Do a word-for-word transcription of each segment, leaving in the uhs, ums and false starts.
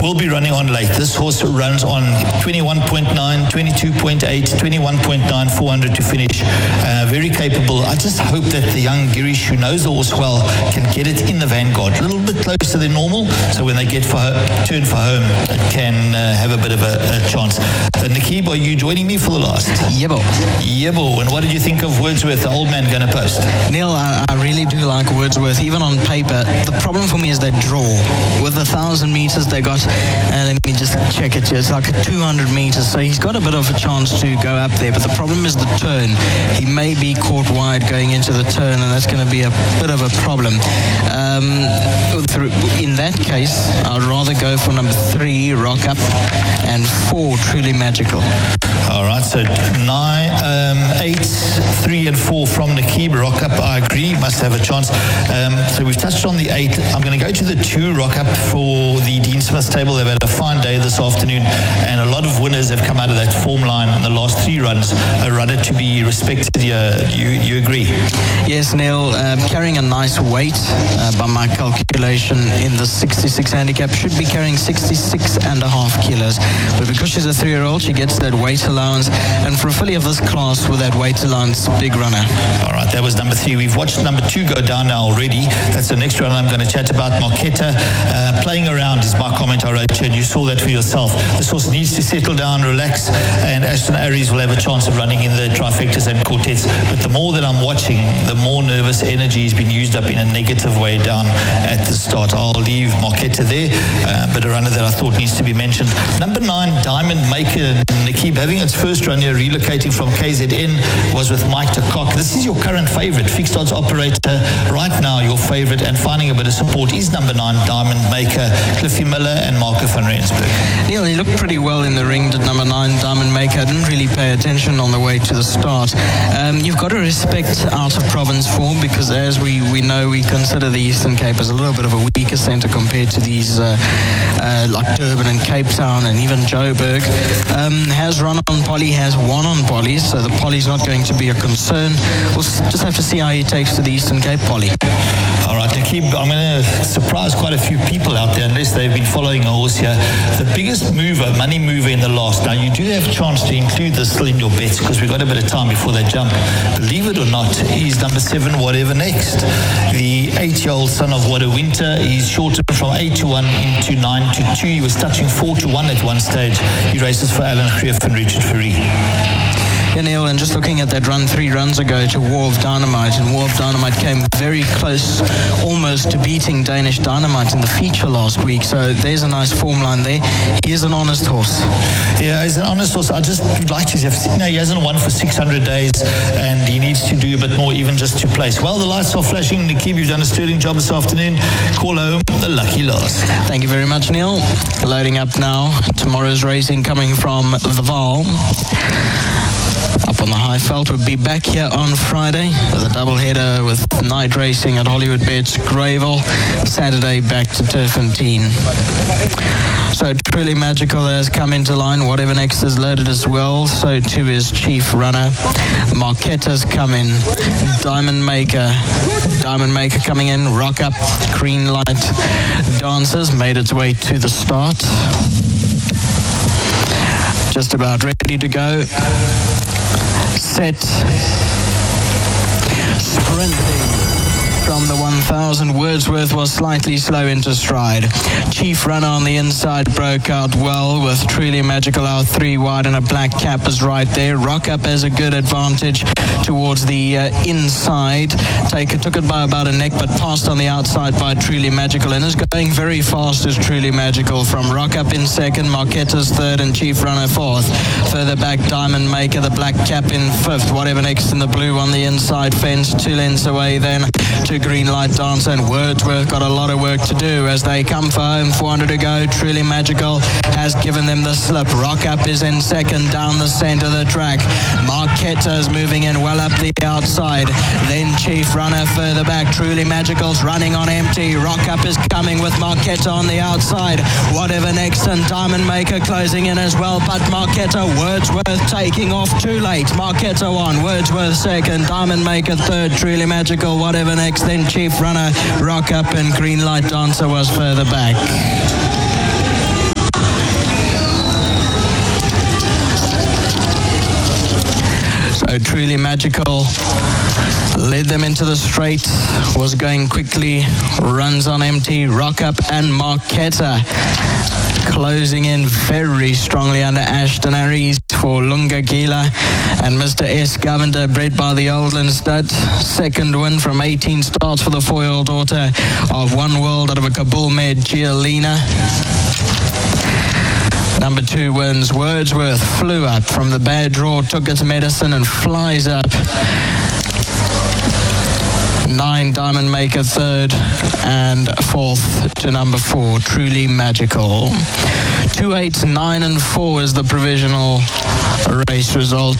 will be running on late. This horse runs on twenty-one point nine, twenty-two point eight, twenty-one point nine, four hundred to finish. Uh, very capable. I just hope that the young Girish, who knows the horse well, can get it in the vanguard. A little bit closer than normal, so when they get for turn for home, it can uh, have a bit of a, a chance. Uh, Nakib, are you joining me for the last? Yebo. Yebo. And what did you think of Wordsworth, the old man going to post? Neil, I, I really do like Wordsworth, even on paper. The problem for me is they draw. With the thousand meters they got, and let me just check it here, it's like two hundred meters, so he's got a bit of a chance to go up there, but the problem is the turn. He may be caught wide going into the turn, and that's going to be a bit of a problem. Um, in that case, I'd rather go for number three, Rock Up, and four, Truly Magical. All right, so nine, um, eight, three, and four from Nakib. Rock Up, I agree, must have a chance. Um, so we've touched on the eight. I'm going to go to the two, Rock Up, for the Dean Smith table. They've had a fine day this afternoon, and a lot of winners have come out of that form line in the last three runs. A runner to be respected. Uh, you, you agree? Yes, Neil. Um, carrying a nice weight, uh, by my calculation, in the sixty-six handicap, should be carrying sixty-six and a half kilos. But because she's a three-year-old, she gets that weight allowance, and for a filly of this class with that weight allowance, big runner. All right, that was number three. We've watched number two go down now already. That's the next runner I'm going to chat about. Marquetta, uh, playing around is my comment I wrote, and you saw that for yourself. This horse needs to settle down, relax, and Ashton Aries will have a chance of running in the trifectas and quartets. But the more that I'm watching, the more nervous energy has been used up in a negative way down at the start. I'll leave Marquetta there, uh, but a runner that I thought needs to be mentioned. Number nine, Diamond Maker, Nakib, having its first run here, relocating from K Z N, was with Mike de Kock. This is your current favourite, fixed odds operator right now. Your favourite, and finding a bit of support, is number nine, Diamond Maker, Cliffy Miller and Marco van Rensburg. Neil, he looked pretty well in the ring, did number nine, Diamond Maker. I didn't really pay attention on the way to the start. Um, you've got to respect out of province form, because as we, we know, we consider the Eastern Cape as a little bit of a weaker centre compared to these uh, uh, like Durban and Cape Town and even Joburg. Um, has run on Polly, has won on Polly, so the Polly's not going to be a concern. We'll just have to see how he takes to the Eastern Cape Polly. All right, Nakib, I'm going to surprise quite a few people out there unless they've been following a horse here. The biggest mover, money mover in the last. Now, you do have a chance to include this still in your bets because we've got a bit of time before they jump. Believe it or not, he's number seven, Whatever Next. The eight-year-old son of What a Winter. He's shortened from eight to one into nine to two. He was touching four to one at one stage. He races for Alan Greef and Richard Fourie. Yeah, Neil, and just looking at that run three runs ago to War of Dynamite, and War of Dynamite came very close almost to beating Danish Dynamite in the feature last week, so there's a nice form line there. He is an honest horse. Yeah, he's an honest horse. I just like to have, you know, he hasn't won for six hundred days, and he needs to do a bit more even just to place. Well, the lights are flashing. Nakib, you've done a sterling job this afternoon. Call home the lucky last. Thank you very much, Neil. Loading up now. Tomorrow's racing coming from the Vaal. Up on the high felt. We'll be back here on Friday with a double header with night racing at Hollywood Bets, Greyville. Saturday back to Turfentine. So Truly Magical has come into line. Whatever Next is loaded as well. So too is Chief Runner. Marquetta's come in. Diamond Maker. Diamond Maker coming in. Rock Up. Green Light Dancers made its way to the start. Just about ready to go. Set. Sprinting. From the one thousand, Wordsworth was slightly slow into stride. Chief Runner on the inside broke out well with Truly Magical out three wide, and a black cap is right there. Rock Up has a good advantage towards the uh, inside. Take it, took it by about a neck, but passed on the outside by Truly Magical, and is going very fast as Truly Magical. From Rock Up in second, Marquetta's third, and Chief Runner fourth. Further back, Diamond Maker, the black cap in fifth. Whatever Next in the blue on the inside fence, two lengths away then to Green Light Dancer, and Wordsworth got a lot of work to do as they come for home. four hundred to go. Truly Magical has given them the slip. Rock Up is in second down the centre of the track. Marquetta is moving in well up the outside. Then Chief Runner further back. Truly Magical's running on empty. Rock Up is coming with Marquetta on the outside. Whatever Next and Diamond Maker closing in as well, but Marquetta, Wordsworth taking off too late. Marquetta one, Wordsworth second, Diamond Maker third, Truly Magical, Whatever Next, then Chief Runner, Rock Up, and Green Light Dancer was further back. Truly Magical led them into the straight, was going quickly, runs on empty. Rock Up and Marquetta closing in very strongly under Ashton Aries for Lunga Gila, and Mister S. Governor, bred by the Oldland Stud. Second win from eighteen starts for the four-year-old daughter of One World out of a Kabul mare, Giolina. Number two wins Wordsworth, flew up from the bad draw, took its medicine and flies up. Nine Diamond Maker third, and fourth to number four, Truly Magical. Two eights, nine and four is the provisional race result.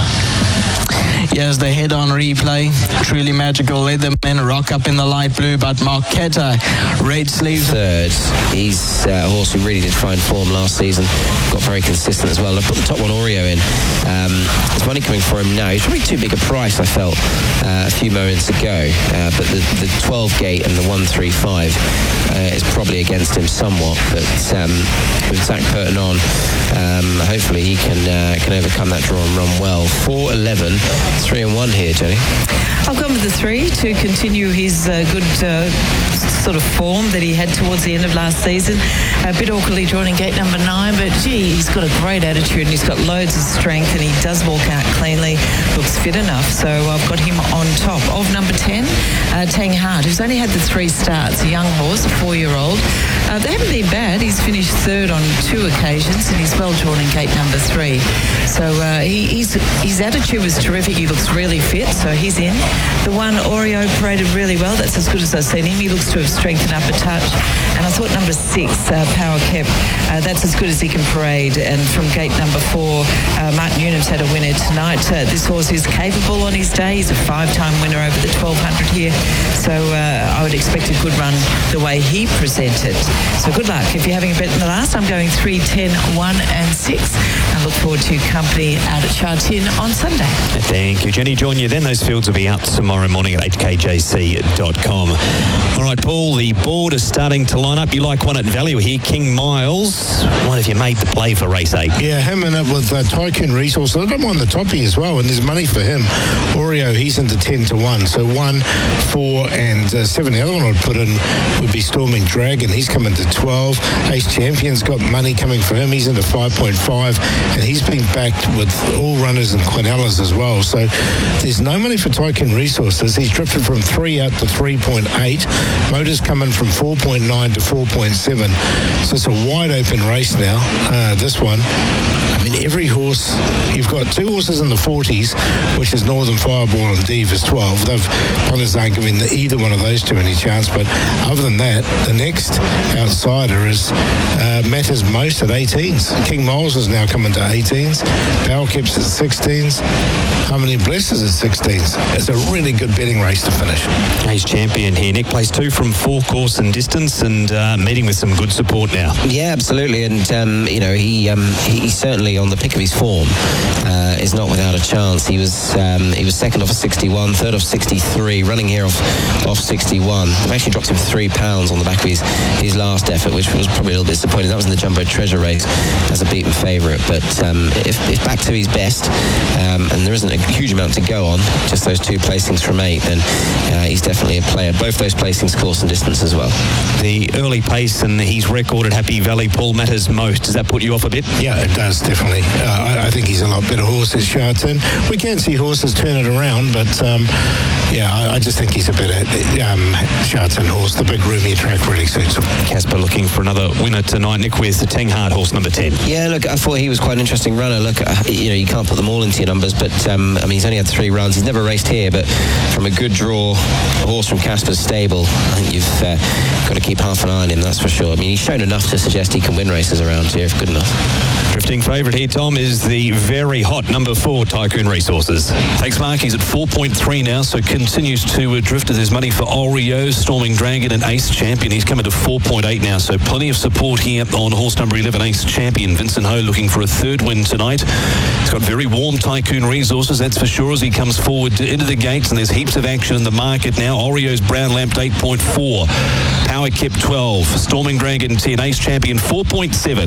Here's the head-on replay. Truly Magical led them in. Rock Up in the light blue, but Marquetta, red sleeves. Third. He's uh, a horse who really did find form last season. Got very consistent as well. I put the top one Oreo in. Um, there's money coming for him now. He's probably too big a price, I felt, uh, a few moments ago. Uh, but the, the twelve gate and the one three five uh, is probably against him somewhat. But um, with Zach Purton on, um, hopefully he can uh, can overcome that draw and run well. four eleven. Three and one here, Jenny. I've gone with the three to continue his uh, good uh, sort of form that he had towards the end of last season. A bit awkwardly drawn in gate number nine, but gee, he's got a great attitude and he's got loads of strength and he does walk out cleanly, looks fit enough. So I've got him on top. Of number ten, uh, Tang Hart, who's only had the three starts, a young horse, a four-year-old. Uh, they haven't been bad. He's finished third on two occasions and he's well drawn in gate number three. So uh, he, he's, his attitude was terrific. He looks really fit, so he's in. The one Oreo paraded really well. That's as good as I've seen him. He looks to have strengthened up a touch. And I thought number six, uh, Power Kept, uh, that's as good as he can parade. And from gate number four, uh, Martin Unum's had a winner tonight. Uh, this horse is capable on his day. He's a five-time winner over the twelve hundred here. So uh, I would expect a good run the way he presented. So good luck. If you're having a bet in the last, I'm going three, ten, one and six. I look forward to company out at Sha Tin on Sunday. Thank you, Jenny. Join you then. Those fields will be out tomorrow morning at h k j c dot com. All right, Paul, the board is starting to line up. You like one at value here, King Miles. What have you made the play for race eight? Yeah, him and it with uh, Tycoon Resource. I don't mind the toppy as well, and there's money for him. Oreo, he's into ten to one. So one, four, and uh, seven. The other one I'd put in would be Storming Dragon. He's coming to twelve. Ace Champion's got money coming for him. He's into five point five, and he's been backed with all runners and Quinellas as well. So there's no money for Tycoon Resources. He's drifted from three out to three point eight. Motors coming from four point nine to four point seven. So it's a wide open race now, uh, this one. I mean, every horse, you've got two horses in the forties, which is Northern Fireball and Divas twelve. They've, punters aren't giving the, either one of those two any chance, but other than that, the next outsider is uh, matters most at eighteens. King Miles is now coming to eighteens. Power Keps at sixteens. Harmony Bless is at sixteens. It's a really good betting race to finish. Ace Champion here. Nick plays two from four course and distance and uh, meeting with some good support now. Yeah, absolutely. And, um, you know, he, um, he he's certainly on the pick of his form. Uh, is not without a chance. He was um, he was second off of sixty-one, third off sixty-three, running here off off sixty-one. I've actually dropped him three pounds on the back of his, his last effort, which was probably a little bit disappointing. That was in the Jumbo Treasure race as a beaten favourite. But um, if, if back to his best, um, and there isn't a huge amount to go on, just those two placings from eight, then uh, he's definitely a player. Both those placings, course and distance as well. The early pace and his record at Happy Valley, Paul, matters most. Does that put you off a bit? Yeah, it does, definitely. Uh, I, I think he's a lot better horse at Sha Tin. We can see horses turn it around, but um, yeah, I, I just think he's a better um, Sha Tin horse. The big roomy track really suits him. Casper looking for another winner tonight. Nick, where's the Tang Hart horse number ten? Yeah, look, I thought he was quite an interesting runner. Look, uh, you know, you can't put them all into your numbers, but um, I mean, he's only had three runs. He's never raced here, but from a good draw, a horse from Casper's stable, I think you've uh, got to keep half an eye on him, that's for sure. I mean, he's shown enough to suggest he can win races around here, if good enough. Drifting favourite here, Tom, is the very hot number four, Tycoon Resources. Thanks, Mark. He's at four point three now, so continues to uh, drift. There's money for Oreo, Storming Dragon and Ace Champion. He's coming to four point eight now, so plenty of support here on horse number eleven, Ace Champion. Vincent Ho looking for a third win tonight. He's got very warm Tycoon Resources, that's for sure, as he comes forward to, into the gates, and there's heaps of action in the market now. Oreo's Brown Lamped eight point four. Power Kept twelve. Storming Dragon ten. Ace Champion four point seven.